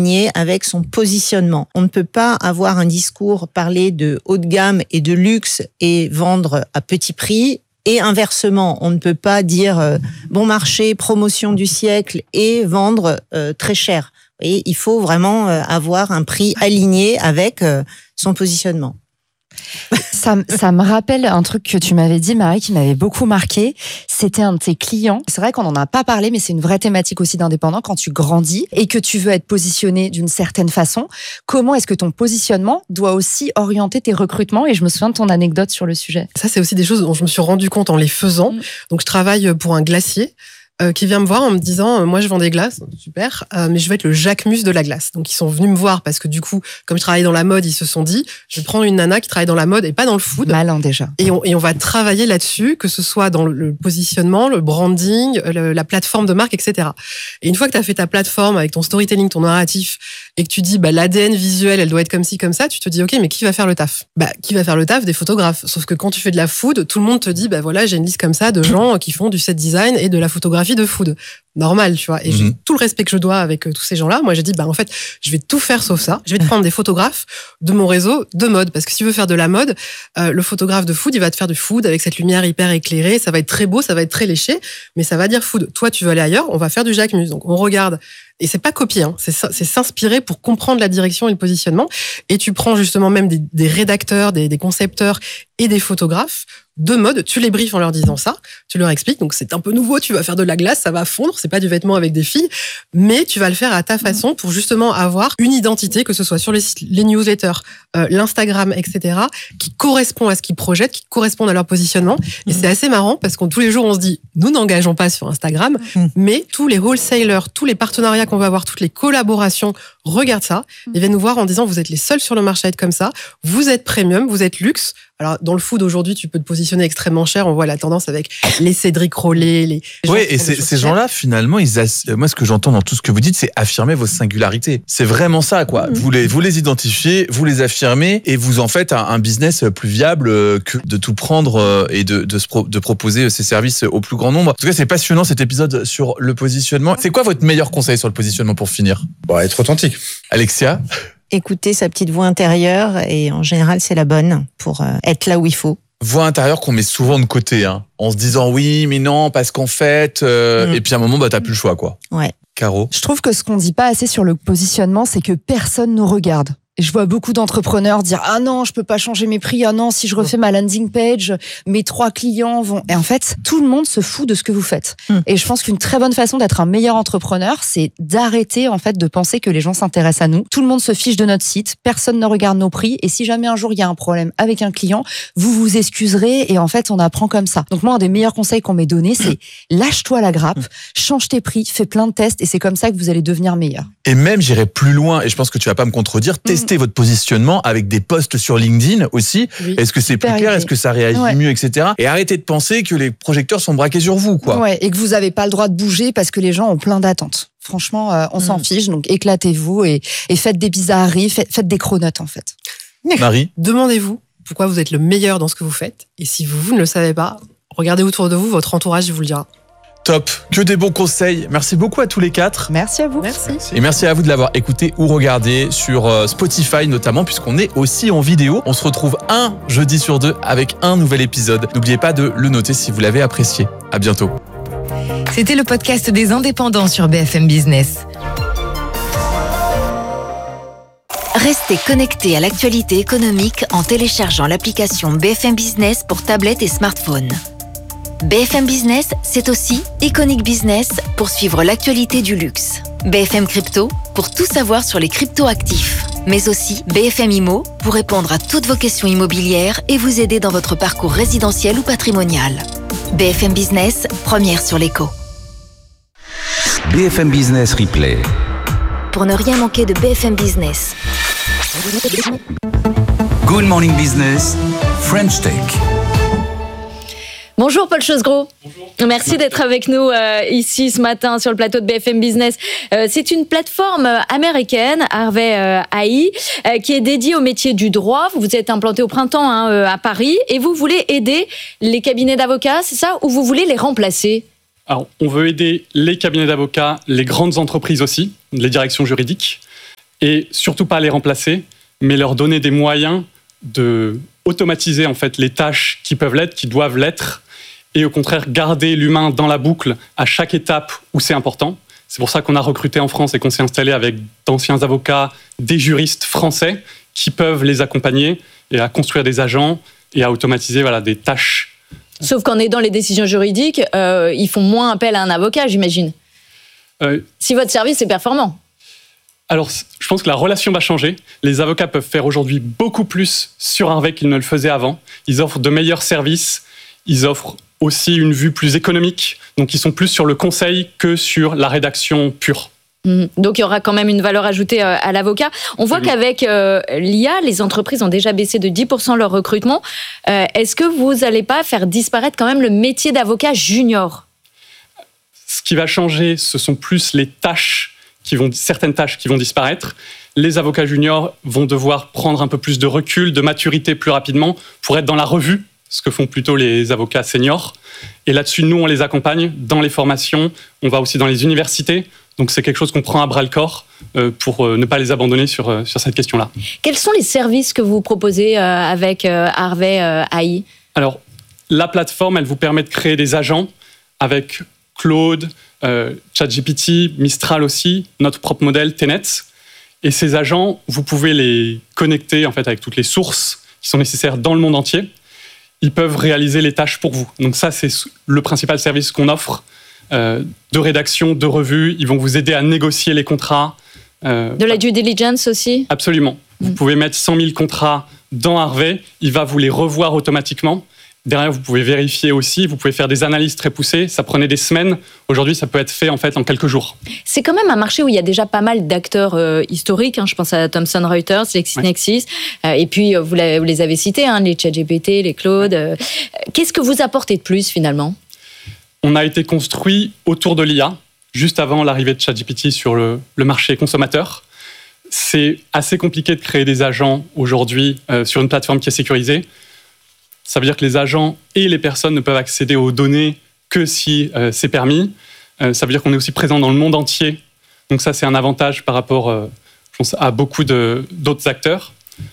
aligné avec son positionnement. On ne peut pas avoir un discours, parler de haut de gamme et de luxe et vendre à petit prix. Et inversement, on ne peut pas dire bon marché, promotion du siècle et vendre très cher. Vous voyez, il faut vraiment avoir un prix aligné avec son positionnement. Ça me rappelle un truc que tu m'avais dit, Marie, qui m'avait beaucoup marqué. C'était un de tes clients. C'est vrai qu'on n'en a pas parlé, mais c'est une vraie thématique aussi d'indépendant. Quand tu grandis et que tu veux être positionné d'une certaine façon, comment est-ce que ton positionnement doit aussi orienter tes recrutements? Et je me souviens de ton anecdote sur le sujet. Ça, c'est aussi des choses dont je me suis rendu compte en les faisant. Donc, je travaille pour un glacier qui vient me voir en me disant moi je vends des glaces, super, mais je veux être le Jacquemus de la glace. Donc ils sont venus me voir parce que du coup, comme je travaillais dans la mode, ils se sont dit je vais prendre une nana qui travaille dans la mode et pas dans le food. Malin déjà. Et on va travailler là-dessus, que ce soit dans le positionnement, le branding, la plateforme de marque, etc. Et une fois que tu as fait ta plateforme avec ton storytelling, ton narratif, et que tu dis l'ADN visuel, elle doit être comme ci, comme ça, tu te dis ok, mais qui va faire le taf? Qui va faire le taf? Des photographes. Sauf que quand tu fais de la food, tout le monde te dit voilà, j'ai une liste comme ça de gens qui font du set design et de la photographie de food. Normal, tu vois. Et j'ai tout le respect que je dois avec tous ces gens-là. Moi, j'ai dit, en fait, je vais tout faire sauf ça. Je vais te prendre des photographes de mon réseau de mode. Parce que si tu veux faire de la mode, le photographe de food, il va te faire du food avec cette lumière hyper éclairée. Ça va être très beau, ça va être très léché, mais ça va dire food. Toi, tu veux aller ailleurs, on va faire du Jacquemus. Donc, on regarde. Et c'est pas copier, hein. C'est s'inspirer pour comprendre la direction et le positionnement. Et tu prends justement même des rédacteurs, des concepteurs et des photographes de mode, tu les briefes en leur disant ça, tu leur expliques, donc c'est un peu nouveau, tu vas faire de la glace, ça va fondre, c'est pas du vêtement avec des filles, mais tu vas le faire à ta façon pour justement avoir une identité, que ce soit sur les newsletters, l'Instagram, etc., qui correspond à ce qu'ils projettent, qui correspondent à leur positionnement. Et c'est assez marrant parce que tous les jours on se dit, nous n'engageons pas sur Instagram, mais tous les wholesalers, tous les partenariats qu'on va avoir, toutes les collaborations, regardent ça, ils viennent nous voir en disant, vous êtes les seuls sur le marché à être comme ça, vous êtes premium, vous êtes luxe. Alors, dans le food, aujourd'hui, tu peux te positionner extrêmement cher. On voit la tendance avec les Cédric Rollet, Oui, et ces gens-là, finalement, moi, ce que j'entends dans tout ce que vous dites, c'est affirmer vos singularités. C'est vraiment ça, quoi. Vous les identifiez, vous les affirmez, et vous en faites un business plus viable que de tout prendre et de proposer ces services au plus grand nombre. En tout cas, c'est passionnant, cet épisode sur le positionnement. C'est quoi votre meilleur conseil sur le positionnement pour finir? Être authentique. Alexia? Écouter sa petite voix intérieure, et en général, c'est la bonne pour être là où il faut. Voix intérieure qu'on met souvent de côté, hein, en se disant oui, mais non, parce qu'en fait... Et puis à un moment, t'as plus le choix, quoi. Ouais. Caro? Je trouve que ce qu'on dit pas assez sur le positionnement, c'est que personne nous regarde. Et je vois beaucoup d'entrepreneurs dire « Ah non, je peux pas changer mes prix. Ah non, si je refais ma landing page, mes 3 clients vont... » Et en fait, tout le monde se fout de ce que vous faites. Et je pense qu'une très bonne façon d'être un meilleur entrepreneur, c'est d'arrêter en fait de penser que les gens s'intéressent à nous. Tout le monde se fiche de notre site, personne ne regarde nos prix. Et si jamais un jour il y a un problème avec un client, vous vous excuserez et en fait, on apprend comme ça. Donc moi, un des meilleurs conseils qu'on m'ait donné, c'est lâche-toi la grappe, change tes prix, fais plein de tests et c'est comme ça que vous allez devenir meilleur. Et même, j'irai plus loin, et je pense que tu vas pas me contredire, testez votre positionnement avec des posts sur LinkedIn aussi. Oui. Est-ce que c'est plus clair? Est-ce que ça réagit mieux, etc. Et arrêtez de penser que les projecteurs sont braqués sur vous, quoi. Ouais, et que vous avez pas le droit de bouger parce que les gens ont plein d'attentes. Franchement, on s'en fiche, donc éclatez-vous et faites des bizarreries, faites des chronotes, en fait. Marie? Demandez-vous pourquoi vous êtes le meilleur dans ce que vous faites. Et si vous ne le savez pas, regardez autour de vous, votre entourage vous le dira. Top, que des bons conseils. Merci beaucoup à tous les 4. Merci à vous. Merci. Et merci à vous de l'avoir écouté ou regardé sur Spotify notamment, puisqu'on est aussi en vidéo. On se retrouve un jeudi sur 2 avec un nouvel épisode. N'oubliez pas de le noter si vous l'avez apprécié. À bientôt. C'était le podcast des indépendants sur BFM Business. Restez connectés à l'actualité économique en téléchargeant l'application BFM Business pour tablette et smartphone. BFM Business, c'est aussi Iconic Business pour suivre l'actualité du luxe. BFM Crypto pour tout savoir sur les crypto-actifs. Mais aussi BFM Immo pour répondre à toutes vos questions immobilières et vous aider dans votre parcours résidentiel ou patrimonial. BFM Business, première sur l'écho. BFM Business Replay. Pour ne rien manquer de BFM Business. Good Morning Business, French Tech. Bonjour Paul Chosgros. Bonjour. Merci d'être avec nous ici ce matin sur le plateau de BFM Business. C'est une plateforme américaine, Harvey AI, qui est dédiée au métier du droit. Vous êtes implanté au printemps à Paris et vous voulez aider les cabinets d'avocats, c'est ça? Ou vous voulez les remplacer? Alors, on veut aider les cabinets d'avocats, les grandes entreprises aussi, les directions juridiques. et surtout pas les remplacer, mais leur donner des moyens de automatiser en fait les tâches qui peuvent l'être, qui doivent l'être, et au contraire garder l'humain dans la boucle à chaque étape où c'est important. C'est pour ça qu'on a recruté en France et qu'on s'est installé avec d'anciens avocats, des juristes français qui peuvent les accompagner et à construire des agents et à automatiser des tâches. Sauf qu'en aidant les décisions juridiques, ils font moins appel à un avocat, j'imagine. Si votre service est performant. Alors, je pense que la relation va changer. Les avocats peuvent faire aujourd'hui beaucoup plus sur Harvey qu'ils ne le faisaient avant. Ils offrent de meilleurs services. Ils offrent aussi une vue plus économique. Donc, ils sont plus sur le conseil que sur la rédaction pure. Donc, il y aura quand même une valeur ajoutée à l'avocat. On voit qu'avec l'IA, les entreprises ont déjà baissé de 10% leur recrutement. Est-ce que vous n'allez pas faire disparaître quand même le métier d'avocat junior ? Ce qui va changer, ce sont plus les tâches certaines tâches qui vont disparaître. Les avocats juniors vont devoir prendre un peu plus de recul, de maturité plus rapidement pour être dans la revue, ce que font plutôt les avocats seniors. Et là-dessus, nous, on les accompagne dans les formations. On va aussi dans les universités. Donc, c'est quelque chose qu'on prend à bras-le-corps pour ne pas les abandonner sur cette question-là. Quels sont les services que vous proposez avec Harvey AI ? Alors, la plateforme, elle vous permet de créer des agents avec Claude, ChatGPT, Mistral aussi, notre propre modèle, Tenet. Et ces agents, vous pouvez les connecter en fait, avec toutes les sources qui sont nécessaires dans le monde entier. Ils peuvent réaliser les tâches pour vous. Donc ça, c'est le principal service qu'on offre de rédaction, de revue. Ils vont vous aider à négocier les contrats. De la due diligence aussi ? Absolument. Vous pouvez mettre 100 000 contrats dans Harvey. Il va vous les revoir automatiquement. Derrière, vous pouvez vérifier aussi, vous pouvez faire des analyses très poussées. Ça prenait des semaines. Aujourd'hui, ça peut être fait en fait en quelques jours. C'est quand même un marché où il y a déjà pas mal d'acteurs historiques. Je pense à Thomson Reuters, LexisNexis. Et puis, vous les avez cités, les ChatGPT, les Claude. Qu'est-ce que vous apportez de plus finalement ? On a été construit autour de l'IA, juste avant l'arrivée de ChatGPT sur le marché consommateur. C'est assez compliqué de créer des agents aujourd'hui sur une plateforme qui est sécurisée. Ça veut dire que les agents et les personnes ne peuvent accéder aux données que si c'est permis. Ça veut dire qu'on est aussi présent dans le monde entier. Donc ça, c'est un avantage par rapport, je pense, à beaucoup d'autres acteurs.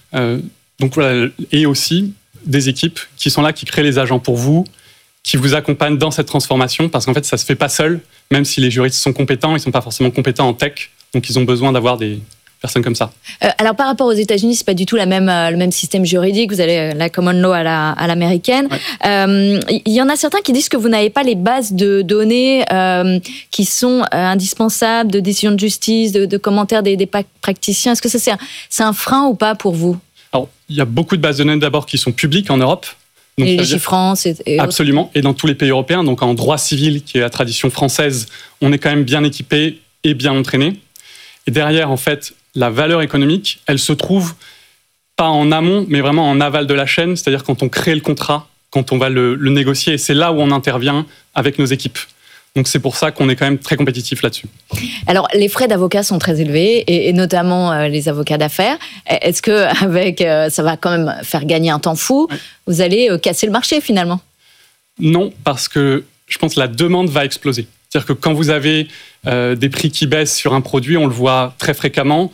Donc voilà, et aussi des équipes qui sont là, qui créent les agents pour vous, qui vous accompagnent dans cette transformation, parce qu'en fait, ça ne se fait pas seul. Même si les juristes sont compétents, ils ne sont pas forcément compétents en tech. Donc ils ont besoin d'avoir des personnes comme ça. Alors par rapport aux États-Unis, c'est pas du tout le même système juridique. Vous avez la common law à l'américaine. Il y en a certains qui disent que vous n'avez pas les bases de données qui sont indispensables, de décisions de justice, de commentaires des praticiens. Est-ce que ça c'est un frein ou pas pour vous ? Alors il y a beaucoup de bases de données d'abord qui sont publiques en Europe. Donc, et Légifrance et absolument. Et dans tous les pays européens, donc en droit civil, qui est la tradition française, on est quand même bien équipé et bien entraîné. Et derrière, en fait, la valeur économique, elle se trouve pas en amont, mais vraiment en aval de la chaîne, c'est-à-dire quand on crée le contrat, quand on va le négocier, et c'est là où on intervient avec nos équipes. Donc c'est pour ça qu'on est quand même très compétitif là-dessus. Alors les frais d'avocat sont très élevés, et notamment les avocats d'affaires. Est-ce que avec ça va quand même faire gagner un temps fou ? Vous allez casser le marché finalement ? Non, parce que je pense que la demande va exploser. C'est-à-dire que quand vous avez des prix qui baissent sur un produit, on le voit très fréquemment,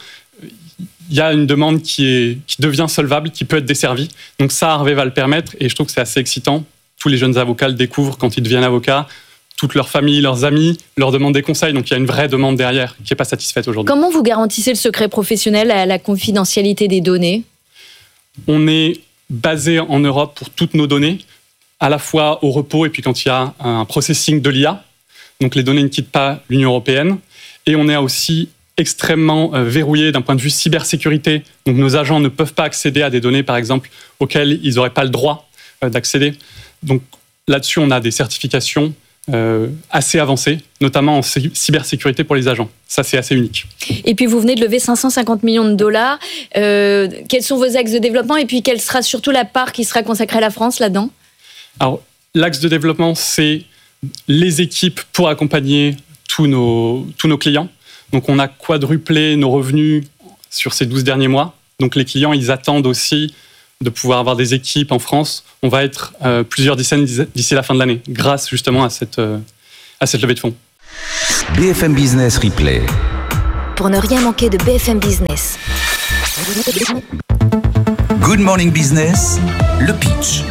il y a une demande qui devient solvable, qui peut être desservie. Donc ça, Harvey va le permettre, et je trouve que c'est assez excitant. Tous les jeunes avocats le découvrent quand ils deviennent avocats. Toute leur famille, leurs amis leur demandent des conseils. Donc il y a une vraie demande derrière qui n'est pas satisfaite aujourd'hui. Comment vous garantissez le secret professionnel, la confidentialité des données ? On est basé en Europe pour toutes nos données, à la fois au repos et puis quand il y a un processing de l'IA. Donc les données ne quittent pas l'Union européenne. Et on est aussi extrêmement verrouillé d'un point de vue cybersécurité. Donc nos agents ne peuvent pas accéder à des données, par exemple, auxquelles ils n'auraient pas le droit d'accéder. Donc là-dessus, on a des certifications assez avancées, notamment en cybersécurité pour les agents. Ça, c'est assez unique. Et puis, vous venez de lever 550 millions de dollars. Quels sont vos axes de développement ? Et puis, quelle sera surtout la part qui sera consacrée à la France là-dedans ? Alors, l'axe de développement, c'est les équipes pour accompagner tous nos clients. Donc, on a quadruplé nos revenus sur ces 12 derniers mois. Donc, les clients, ils attendent aussi de pouvoir avoir des équipes en France. On va être plusieurs dizaines d'ici la fin de l'année, grâce justement à cette levée de fonds. BFM Business Replay. pour ne rien manquer de BFM Business. Good Morning Business, le pitch.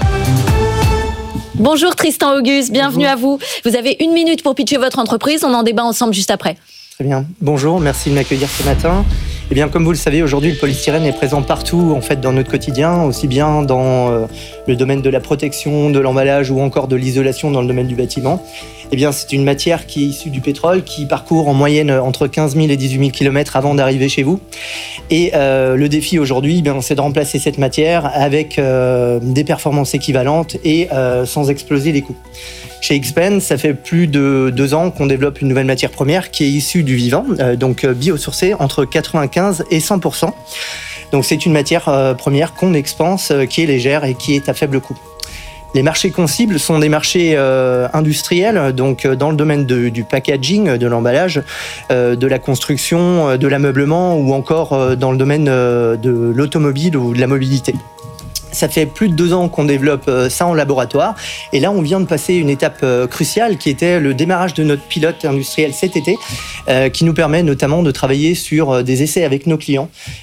Bonjour Tristan Auguste, bienvenue à vous. Vous avez 1 minute pour pitcher votre entreprise, on en débat ensemble juste après. Très bien. Bonjour, merci de m'accueillir ce matin. Eh bien, comme vous le savez, aujourd'hui, le polystyrène est présent partout, en fait, dans notre quotidien, aussi bien dans le domaine de la protection, de l'emballage ou encore de l'isolation dans le domaine du bâtiment. Eh bien, c'est une matière qui est issue du pétrole, qui parcourt en moyenne entre 15 000 et 18 000 km avant d'arriver chez vous. Et le défi aujourd'hui, c'est de remplacer cette matière avec des performances équivalentes et sans exploser les coûts. Chez Xpen, ça fait plus de 2 ans qu'on développe une nouvelle matière première qui est issue du vivant, donc biosourcée entre 95 et 100%. Donc c'est une matière première qu'on expanse, qui est légère et qui est à faible coût. Les marchés qu'on cible sont des marchés industriels, donc dans le domaine du packaging, de l'emballage, de la construction, de l'ameublement ou encore dans le domaine de l'automobile ou de la mobilité. Ça fait plus de 2 ans qu'on développe ça en laboratoire. Et là, on vient de passer une étape cruciale qui était le démarrage de notre pilote industriel cet été, qui nous permet notamment de travailler sur des essais avec nos clients,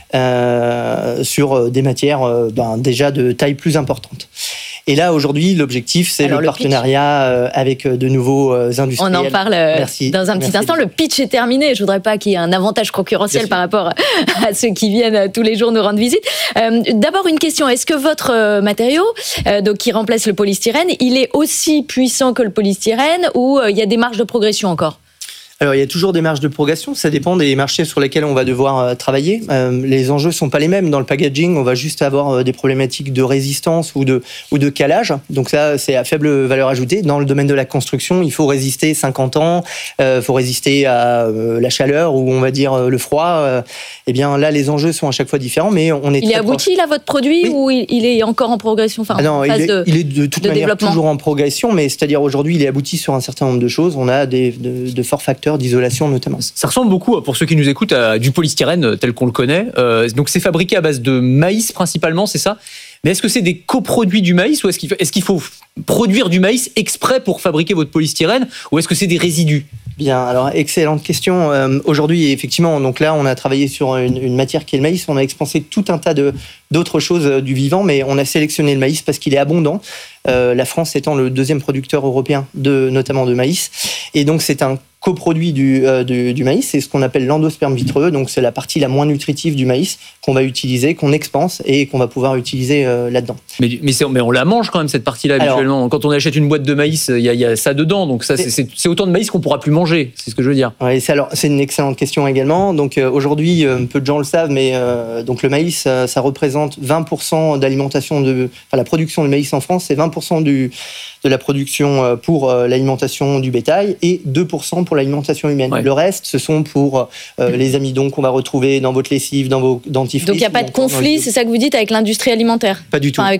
sur des matières déjà de taille plus importante. Et là, aujourd'hui, l'objectif, c'est le partenariat avec de nouveaux industriels. On en parle dans un petit instant. Le pitch est terminé. Je voudrais pas qu'il y ait un avantage concurrentiel par rapport à ceux qui viennent tous les jours nous rendre visite. D'abord, une question. Est-ce que votre matériau, donc qui remplace le polystyrène, il est aussi puissant que le polystyrène ou il y a des marges de progression encore ? Alors, il y a toujours des marges de progression. Ça dépend des marchés sur lesquels on va devoir travailler. Les enjeux sont pas les mêmes. Dans le packaging, on va juste avoir des problématiques de résistance ou de calage. Donc ça, c'est à faible valeur ajoutée. Dans le domaine de la construction, il faut résister 50 ans. Faut résister à la chaleur ou on va dire le froid. Eh bien, là, les enjeux sont à chaque fois différents, mais on est. Il est abouti, là, votre produit, ou il est encore en progression, enfin, non, il est de toute manière toujours en progression, mais c'est-à-dire aujourd'hui, il est abouti sur un certain nombre de choses. On a de forts facteurs d'isolation notamment. Ça ressemble beaucoup, pour ceux qui nous écoutent, à du polystyrène tel qu'on le connaît. Donc c'est fabriqué à base de maïs principalement, c'est ça ? Mais est-ce que c'est des coproduits du maïs ou est-ce qu'il faut produire du maïs exprès pour fabriquer votre polystyrène ou est-ce que c'est des résidus ? Bien, alors excellente question. Aujourd'hui, effectivement, donc là, on a travaillé sur une matière qui est le maïs. On a expansé tout un tas d'autres choses du vivant, mais on a sélectionné le maïs parce qu'il est abondant. La France étant le 2e producteur européen notamment de maïs, et donc c'est un coproduit du maïs, c'est ce qu'on appelle l'endosperme vitreux, donc c'est la partie la moins nutritive du maïs qu'on va utiliser, qu'on expanse et qu'on va pouvoir utiliser là-dedans. Mais on la mange quand même cette partie-là habituellement. Quand on achète une boîte de maïs, il y a ça dedans, donc ça c'est autant de maïs qu'on pourra plus manger, c'est ce que je veux dire. Ouais, c'est une excellente question également. Donc aujourd'hui, peu de gens le savent, mais donc le maïs, ça représente 20% d'alimentation la production de maïs en France, c'est 20% de la production pour l'alimentation du bétail et 2% pour l'alimentation humaine. Ouais. Le reste, ce sont pour les amidons qu'on va retrouver dans votre lessive, dans vos dentifrices. Donc il n'y a pas de conflit, c'est ça que vous dites, avec l'industrie alimentaire ? Pas du tout. Avec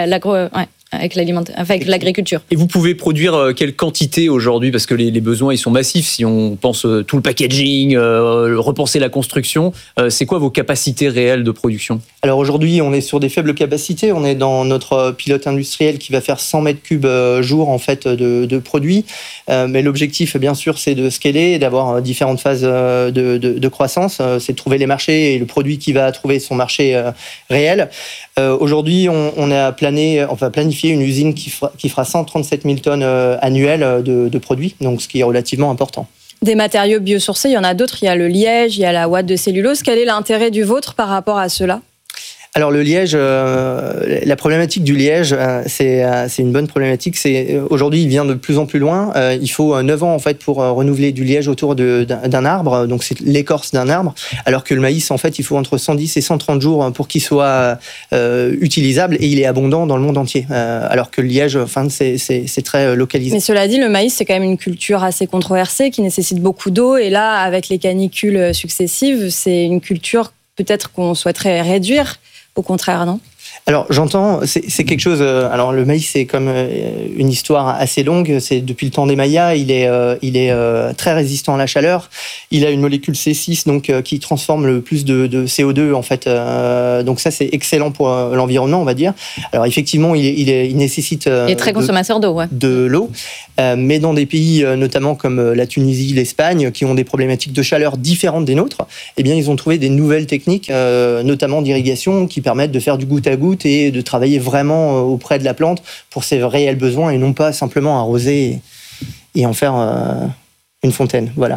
avec l'agriculture. Et vous pouvez produire quelle quantité aujourd'hui ? Parce que les besoins, ils sont massifs. Si on pense tout le packaging, repenser la construction, c'est quoi vos capacités réelles de production ? Alors aujourd'hui, on est sur des faibles capacités. On est dans notre pilote industriel qui va faire 100 mètres cubes jour en fait, de produits. Mais l'objectif, bien sûr, c'est de scaler, d'avoir différentes phases de croissance. C'est de trouver les marchés et le produit qui va trouver son marché réel. Aujourd'hui, on a planifié une usine qui fera 137 000 tonnes annuelles de produits, donc ce qui est relativement important. Des matériaux biosourcés, il y en a d'autres. Il y a le liège, il y a la ouate de cellulose. Quel est l'intérêt du vôtre par rapport à cela ? Alors le liège, la problématique du liège, c'est une bonne problématique. Aujourd'hui, il vient de plus en plus loin. Il faut 9 ans en fait pour renouveler du liège autour d'un arbre. Donc c'est l'écorce d'un arbre. Alors que le maïs, en fait, il faut entre 110 et 130 jours pour qu'il soit utilisable et il est abondant dans le monde entier. Alors que le liège, c'est très localisé. Mais cela dit, le maïs, c'est quand même une culture assez controversée qui nécessite beaucoup d'eau. Et là, avec les canicules successives, c'est une culture peut-être qu'on souhaiterait réduire. Au contraire, non ? Alors j'entends, c'est quelque chose. Alors le maïs c'est comme une histoire assez longue. C'est depuis le temps des Mayas. Il est très résistant à la chaleur. Il a une molécule C6 donc qui transforme le plus de CO2 en fait. Donc ça c'est excellent pour l'environnement on va dire. Alors effectivement il nécessite. Il est très consommateur d'eau. Ouais. De l'eau, mais dans des pays notamment comme la Tunisie, l'Espagne, qui ont des problématiques de chaleur différentes des nôtres, eh bien ils ont trouvé des nouvelles techniques, notamment d'irrigation, qui permettent de faire du goutte à goutte et de travailler vraiment auprès de la plante pour ses réels besoins et non pas simplement arroser et en faire une fontaine. Voilà.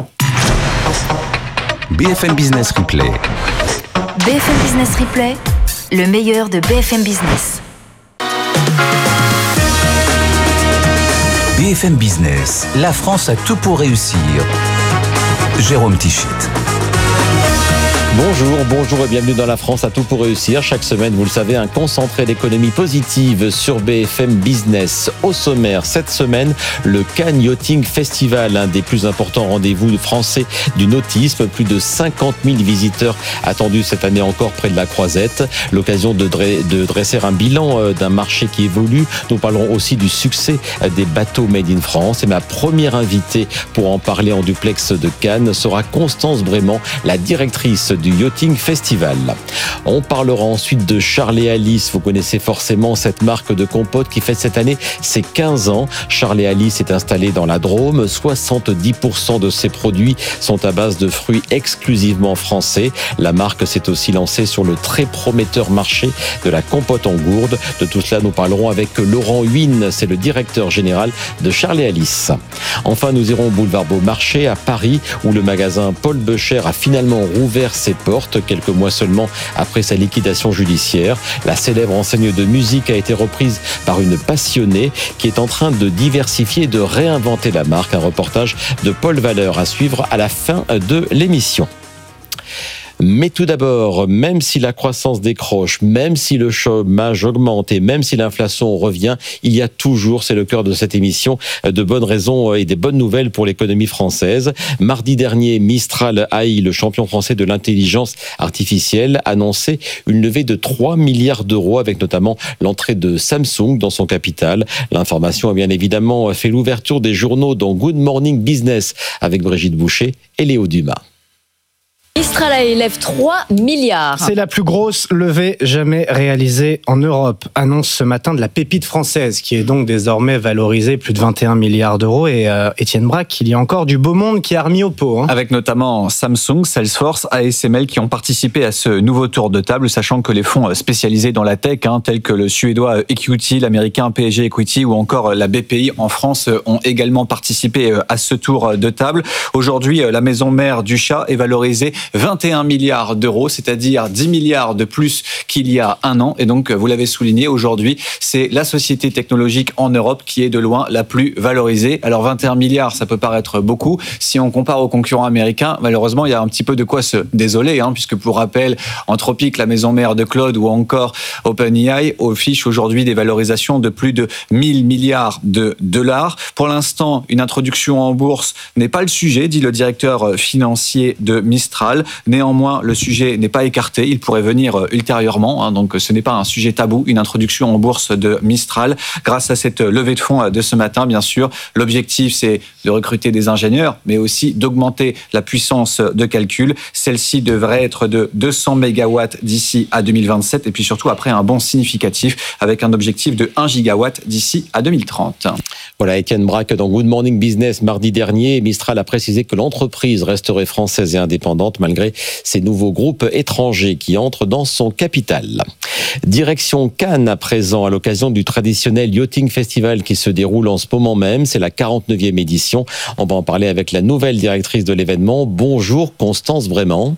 BFM Business Replay. BFM Business Replay, le meilleur de BFM Business. BFM Business, la France a tout pour réussir. Jérôme Tichit. Bonjour et bienvenue dans La France à tout pour réussir. Chaque semaine, vous le savez, un concentré d'économie positive sur BFM Business. Au sommaire, cette semaine, le Cannes Yachting Festival, l'un des plus importants rendez-vous français du nautisme. Plus de 50 000 visiteurs attendus cette année encore près de la Croisette. L'occasion de dresser un bilan d'un marché qui évolue. Nous parlerons aussi du succès des bateaux made in France. Et ma première invitée pour en parler en duplex de Cannes sera Constance Brément, la directrice du Yachting Festival. On parlera ensuite de Charles & Alice. Vous connaissez forcément cette marque de compote qui fête cette année ses 15 ans. Charles & Alice est installé dans la Drôme. 70% de ses produits sont à base de fruits exclusivement français. La marque s'est aussi lancée sur le très prometteur marché de la compote en gourde. De tout cela, nous parlerons avec Laurent Huynh. C'est le directeur général de Charles & Alice. Enfin, nous irons au boulevard Beaumarchais à Paris où le magasin Paul Beucher a finalement rouvert ses portes quelques mois seulement après sa liquidation judiciaire. La célèbre enseigne de musique a été reprise par une passionnée qui est en train de diversifier et de réinventer la marque. Un reportage de Paul Valeur à suivre à la fin de l'émission. Mais tout d'abord, même si la croissance décroche, même si le chômage augmente et même si l'inflation revient, il y a toujours, c'est le cœur de cette émission, de bonnes raisons et des bonnes nouvelles pour l'économie française. Mardi dernier, Mistral AI, le champion français de l'intelligence artificielle, annonçait une levée de 3 milliards d'euros avec notamment l'entrée de Samsung dans son capital. L'information a bien évidemment fait l'ouverture des journaux dans Good Morning Business avec Brigitte Boucher et Léo Dumas. Mistral élève 3 milliards. C'est la plus grosse levée jamais réalisée en Europe. Annonce ce matin de la pépite française qui est donc désormais valorisée plus de 21 milliards d'euros. Et Étienne Braque, il y a encore du beau monde qui a remis au pot. Avec notamment Samsung, Salesforce, ASML qui ont participé à ce nouveau tour de table, sachant que les fonds spécialisés dans la tech, tels que le suédois Equity, l'américain PSG Equity ou encore la BPI en France ont également participé à ce tour de table. Aujourd'hui, la maison mère du chat est valorisée 21 milliards d'euros, c'est-à-dire 10 milliards de plus qu'il y a un an. Et donc, vous l'avez souligné, aujourd'hui, c'est la société technologique en Europe qui est de loin la plus valorisée. Alors, 21 milliards, ça peut paraître beaucoup. Si on compare aux concurrents américains, malheureusement, il y a un petit peu de quoi se désoler, puisque pour rappel, Anthropic, la maison mère de Claude ou encore OpenAI affichent aujourd'hui des valorisations de plus de 1000 milliards de dollars. Pour l'instant, une introduction en bourse n'est pas le sujet, dit le directeur financier de Mistral. Néanmoins, le sujet n'est pas écarté, il pourrait venir ultérieurement, donc ce n'est pas un sujet tabou, une introduction en bourse de Mistral. Grâce à cette levée de fonds de ce matin, bien sûr, l'objectif c'est de recruter des ingénieurs, mais aussi d'augmenter la puissance de calcul. Celle-ci devrait être de 200 mégawatts d'ici à 2027, et puis surtout après un bond significatif avec un objectif de 1 gigawatt d'ici à 2030. Voilà, Étienne Braque dans Good Morning Business mardi dernier. Mistral a précisé que l'entreprise resterait française et indépendante malgré ces nouveaux groupes étrangers qui entrent dans son capital. Direction Cannes à présent, à l'occasion du traditionnel Yachting Festival qui se déroule en ce moment même. C'est la 49e édition. On va en parler avec la nouvelle directrice de l'événement. Bonjour Constance Brément.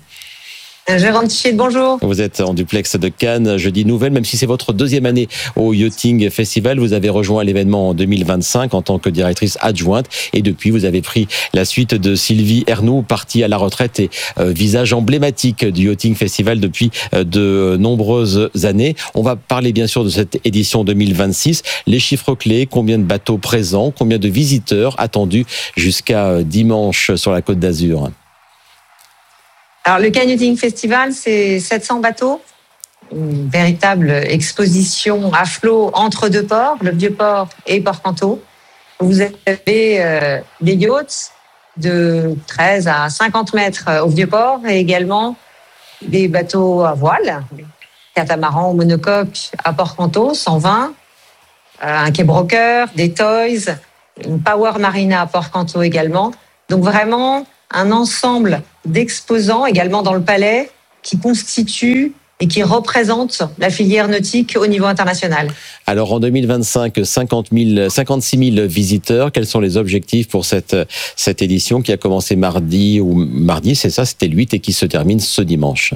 Jérôme Tichit, bonjour. Vous êtes en duplex de Cannes, je dis nouvelle, même si c'est votre deuxième année au Yachting Festival. Vous avez rejoint l'événement en 2025 en tant que directrice adjointe et depuis vous avez pris la suite de Sylvie Ernoult, partie à la retraite et visage emblématique du Yachting Festival depuis de nombreuses années. On va parler bien sûr de cette édition 2026. Les chiffres clés, combien de bateaux présents, combien de visiteurs attendus jusqu'à dimanche sur la Côte d'Azur? Alors, le Cannes Yachting Festival, c'est 700 bateaux une véritable exposition à flot entre deux ports, le Vieux-Port et Port-Canto. Vous avez des yachts de 13 à 50 mètres au Vieux-Port et également des bateaux à voile, catamarans ou monocoques à Port-Canto, 120, un quai broker, des toys, une power marina à Port-Canto également. Donc vraiment un ensemble d'exposants également dans le palais qui constituent et qui représentent la filière nautique au niveau international. Alors en 2025, 56 000 visiteurs. Quels sont les objectifs pour cette édition qui a commencé mardi, c'est ça, c'était le 8 et qui se termine ce dimanche?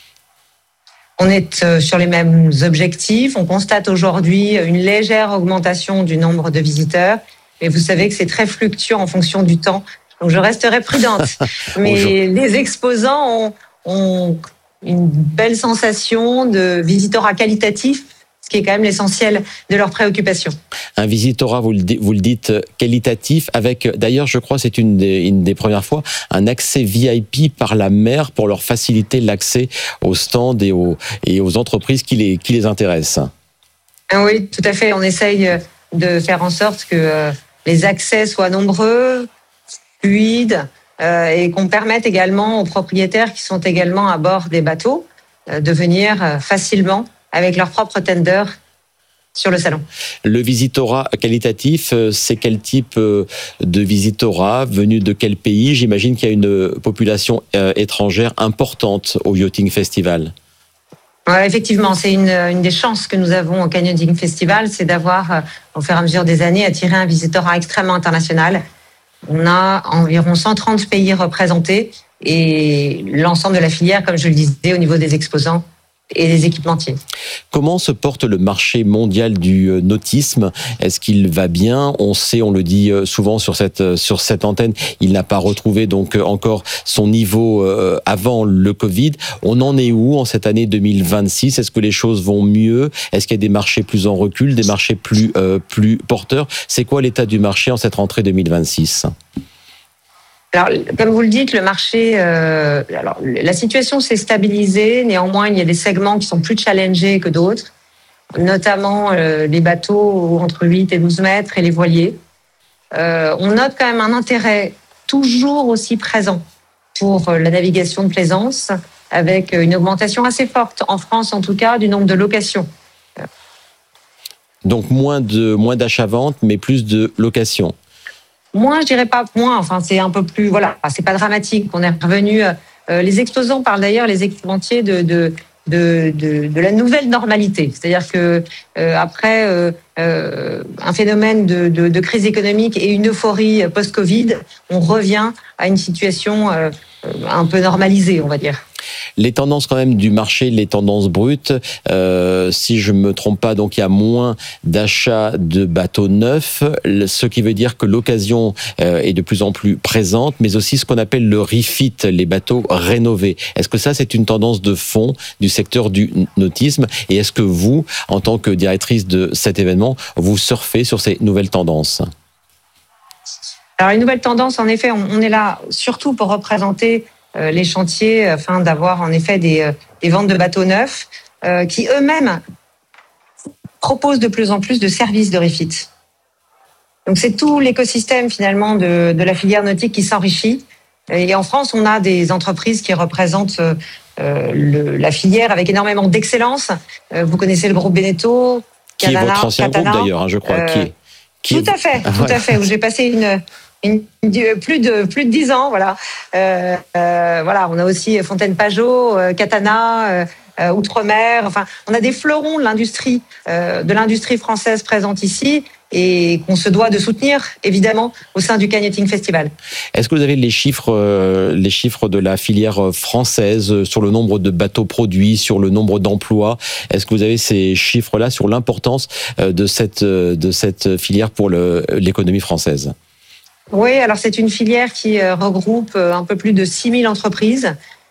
On est sur les mêmes objectifs. On constate aujourd'hui une légère augmentation du nombre de visiteurs. Mais vous savez que c'est très fluctuant en fonction du temps. Donc je resterai prudente. Mais les exposants ont une belle sensation de visitorat qualitatif, ce qui est quand même l'essentiel de leurs préoccupations. Un visitorat, vous le dites, qualitatif, avec, d'ailleurs, je crois, c'est une des premières fois, un accès VIP par la mer pour leur faciliter l'accès aux stands et aux entreprises qui les intéressent. Oui, tout à fait. On essaye de faire en sorte que les accès soient nombreux, fluides, et qu'on permette également aux propriétaires qui sont également à bord des bateaux de venir facilement avec leur propre tender sur le salon. Le visitorat qualitatif, c'est quel type de visitorat, venu de quel pays? J'imagine qu'il y a une population étrangère importante au Yachting Festival. Ouais, effectivement, c'est une des chances que nous avons au Cannes Yachting Festival, c'est d'avoir, au fur et à mesure des années, attiré un visitorat extrêmement international. On a environ 130 pays représentés et l'ensemble de la filière, comme je le disais, au niveau des exposants et des équipementiers. Comment se porte le marché mondial du nautisme? Est-ce qu'il va bien? On sait, on le dit souvent sur cette antenne, il n'a pas retrouvé donc encore son niveau avant le Covid. On en est où en cette année 2026? Est-ce que les choses vont mieux? Est-ce qu'il y a des marchés plus en recul, des marchés plus porteurs? C'est quoi l'état du marché en cette rentrée 2026? Alors, comme vous le dites, le marché, la situation s'est stabilisée. Néanmoins, il y a des segments qui sont plus challengés que d'autres, notamment les bateaux entre 8 et 12 mètres et les voiliers. On note quand même un intérêt toujours aussi présent pour la navigation de plaisance, avec une augmentation assez forte, en France en tout cas, du nombre de locations. Donc moins d'achats-ventes, mais plus de locations. Moins, je dirais pas moins. Enfin, c'est un peu plus. Voilà, c'est pas dramatique. On est revenu. Les exposants parlent d'ailleurs, les équipementiers, de la nouvelle normalité. C'est-à-dire que après un phénomène de crise économique et une euphorie post-Covid, on revient à une situation un peu normalisée, on va dire. Les tendances quand même du marché, les tendances brutes, si je me trompe pas, donc il y a moins d'achats de bateaux neufs, ce qui veut dire que l'occasion est de plus en plus présente, mais aussi ce qu'on appelle le refit, les bateaux rénovés. Est-ce que ça, c'est une tendance de fond du secteur du nautisme? Et est-ce que vous, en tant que directrice de cet événement, vous surfez sur ces nouvelles tendances? Alors, les nouvelles tendances, en effet, on est là surtout pour représenter les chantiers afin d'avoir en effet des ventes de bateaux neufs qui eux-mêmes proposent de plus en plus de services de refit. Donc c'est tout l'écosystème finalement de la filière nautique qui s'enrichit. Et en France, on a des entreprises qui représentent la filière avec énormément d'excellence. Vous connaissez le groupe Beneteau, qui est votre ancien groupe d'ailleurs, je crois. Tout à fait, où j'ai passé plus de 10 ans, voilà. Voilà, on a aussi Fontaine Pajot, Katana, Outremer. Enfin, on a des fleurons de l'industrie française présente ici et qu'on se doit de soutenir évidemment au sein du Cannes Yachting Festival. Est-ce que vous avez les chiffres de la filière française sur le nombre de bateaux produits, sur le nombre d'emplois? Est-ce que vous avez ces chiffres-là sur l'importance de cette filière pour l'économie française? Oui, alors c'est une filière qui regroupe un peu plus de 6 000 entreprises,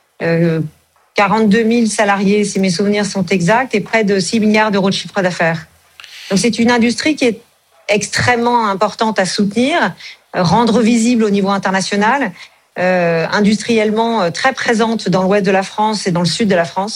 42 000 salariés si mes souvenirs sont exacts, et près de 6 milliards d'euros de chiffre d'affaires. Donc c'est une industrie qui est extrêmement importante à soutenir, rendre visible au niveau international, industriellement très présente dans l'ouest de la France et dans le sud de la France.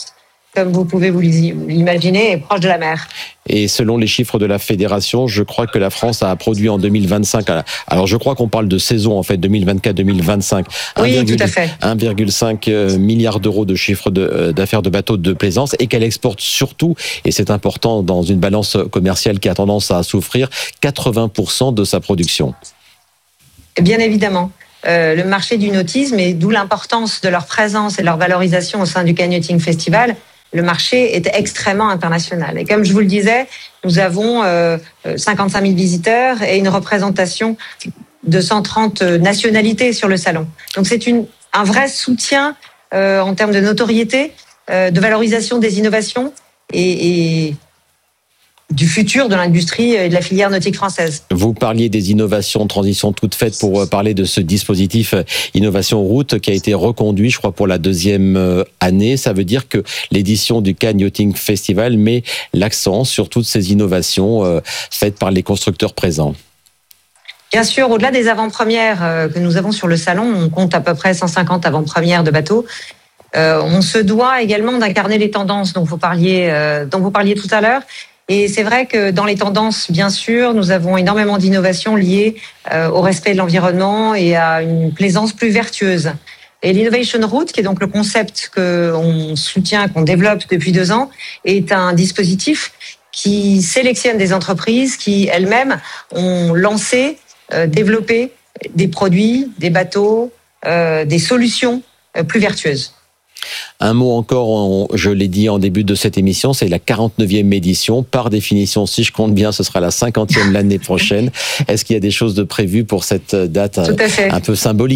comme vous pouvez vous l'imaginer, est proche de la mer. Et selon les chiffres de la fédération, je crois que la France a produit en 2025, alors je crois qu'on parle de saison en fait, 2024-2025, oui, tout à fait. 1,5 milliard d'euros de chiffre d'affaires de bateaux de plaisance, et qu'elle exporte surtout, et c'est important dans une balance commerciale qui a tendance à souffrir, 80% de sa production. Bien évidemment. Le marché du nautisme, et d'où l'importance de leur présence et de leur valorisation au sein du Cannes Yachting Festival, le marché est extrêmement international. Et comme je vous le disais, nous avons 55 000 visiteurs et une représentation de 130 nationalités sur le salon. Donc c'est un vrai soutien en termes de notoriété, de valorisation des innovations et du futur de l'industrie et de la filière nautique française. Vous parliez des innovations, transition toute faite pour parler de ce dispositif Innovation Route qui a été reconduit, je crois, pour la 2e année. Ça veut dire que l'édition du Cannes Yachting Festival met l'accent sur toutes ces innovations faites par les constructeurs présents. Bien sûr, au-delà des avant-premières que nous avons sur le salon, on compte à peu près 150 avant-premières de bateaux. On se doit également d'incarner les tendances dont vous parliez tout à l'heure. Et c'est vrai que dans les tendances, bien sûr, nous avons énormément d'innovations liées au respect de l'environnement et à une plaisance plus vertueuse. Et l'Innovation Route, qui est donc le concept qu'on soutient, qu'on développe depuis 2 ans, est un dispositif qui sélectionne des entreprises qui, elles-mêmes, ont lancé, développé des produits, des bateaux, des solutions plus vertueuses. Un mot encore, je l'ai dit en début de cette émission, c'est la 49e édition. Par définition, si je compte bien, ce sera la 50e l'année prochaine. Est-ce qu'il y a des choses de prévues pour cette date un peu symbolique ?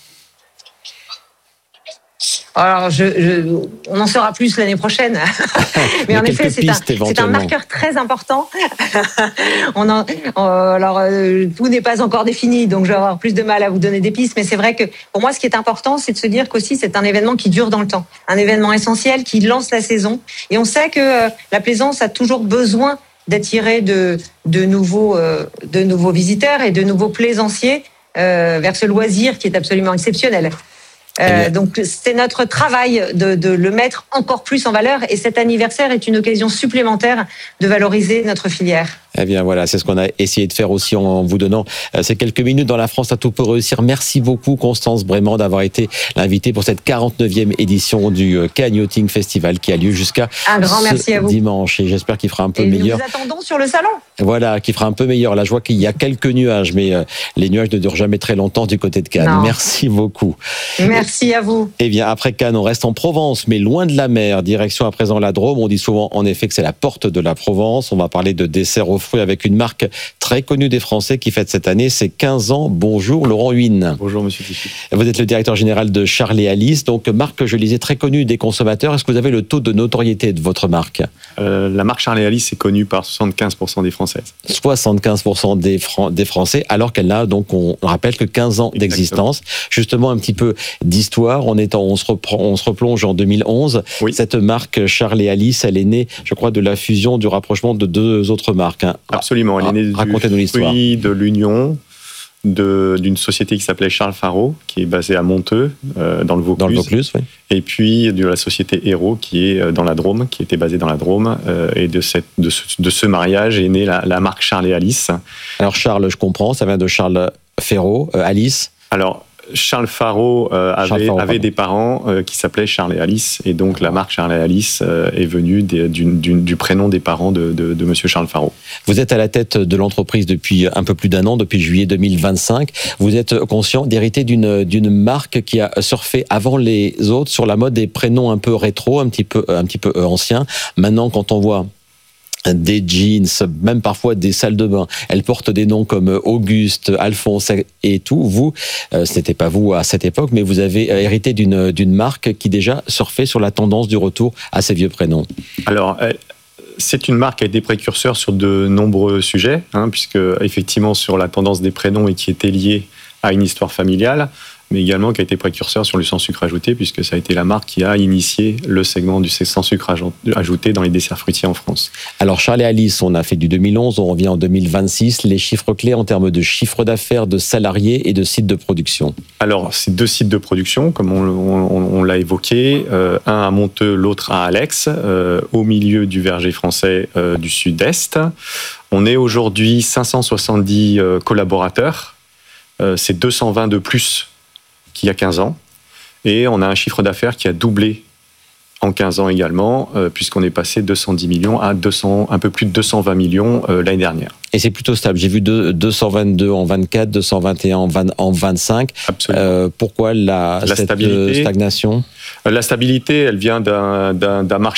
Alors, on en saura plus l'année prochaine. Mais en effet, c'est un marqueur très important. Tout n'est pas encore défini, donc je vais avoir plus de mal à vous donner des pistes. Mais c'est vrai que pour moi, ce qui est important, c'est de se dire qu'aussi, c'est un événement qui dure dans le temps. Un événement essentiel qui lance la saison. Et on sait que la plaisance a toujours besoin d'attirer de nouveaux visiteurs et de nouveaux plaisanciers vers ce loisir qui est absolument exceptionnel. Donc c'est notre travail de le mettre encore plus en valeur, et cet anniversaire est une occasion supplémentaire de valoriser notre filière. Eh bien voilà, c'est ce qu'on a essayé de faire aussi en vous donnant ces quelques minutes dans La France à tout pour réussir. Merci beaucoup Constance Brément d'avoir été l'invitée pour cette 49e édition du Cannes Yachting Festival qui a lieu jusqu'à merci à vous. Dimanche, et j'espère qu'il fera un peu meilleur. Nous vous attendons sur le salon. Voilà, qui fera un peu meilleur. Là, je vois qu'il y a quelques nuages, mais les nuages ne durent jamais très longtemps du côté de Cannes. Non. Merci beaucoup. Merci à vous. Eh bien, après Cannes, on reste en Provence, mais loin de la mer. Direction à présent la Drôme. On dit souvent, en effet, que c'est la porte de la Provence. On va parler de desserts aux fruits avec une marque très connue des Français qui fête cette année ses 15 ans. Bonjour Laurent Huynh. Bonjour Monsieur Tichy. Vous êtes le directeur général de Charles et Alice, donc marque, je lisais, très connue des consommateurs. Est-ce que vous avez le taux de notoriété de votre marque ? La marque Charles et Alice est connue par 75% des Françaises. 75% des Français, alors qu'elle n'a donc, on rappelle, que 15 ans d'existence. Justement, un petit peu d'histoire. On se replonge en 2011. Oui. Cette marque Charles et Alice, elle est née, je crois, de la fusion, du rapprochement de 2 autres marques. Absolument. Elle est née racontez-nous l'histoire. De l'union d'une société qui s'appelait Charles Faro, qui est basée à Monteux, dans le Vaucluse. Dans le Vaucluse, oui. Et puis de la société Héros, qui est dans la Drôme, qui était basée dans la Drôme. Et de ce mariage est née la marque Charles et Alice. Alors Charles, je comprends, ça vient de Charles Ferraud. Alice ? Alors, Charles Faro avait des parents qui s'appelaient Charles et Alice, et donc la marque Charles et Alice est venue du prénom des parents de Monsieur Charles Faro. Vous êtes à la tête de l'entreprise depuis un peu plus d'1 an, depuis juillet 2025. Vous êtes conscient d'hériter d'une marque qui a surfé avant les autres sur la mode des prénoms un peu rétro, un petit peu anciens. Maintenant, quand on voit des jeans, même parfois des salles de bain, elles portent des noms comme Auguste, Alphonse et tout. Vous, ce n'était pas vous à cette époque, mais vous avez hérité d'une marque qui déjà surfait sur la tendance du retour à ces vieux prénoms. Alors, c'est une marque qui a été précurseur sur de nombreux sujets, puisque effectivement sur la tendance des prénoms et qui était liée à une histoire familiale. mais également qui a été précurseur sur le sans sucre ajouté, puisque ça a été la marque qui a initié le segment du sans sucre ajouté dans les desserts fruitiers en France. Alors Charles et Alice, on a fait du 2011, on revient en 2026. Les chiffres clés en termes de chiffre d'affaires, de salariés et de sites de production. Alors, c'est 2 sites de production, comme on l'a évoqué. Un à Monteux, l'autre à Alex, au milieu du verger français du Sud-Est. On est aujourd'hui 570 collaborateurs. C'est 220 de plus qu'il y a 15 ans. Et on a un chiffre d'affaires qui a doublé en 15 ans également, puisqu'on est passé de 210 millions à un peu plus de 220 millions l'année dernière. Et c'est plutôt stable. J'ai vu 222 en 24, 221 en 25. Absolument. Pourquoi cette stagnation ? La stabilité, elle vient d'un marché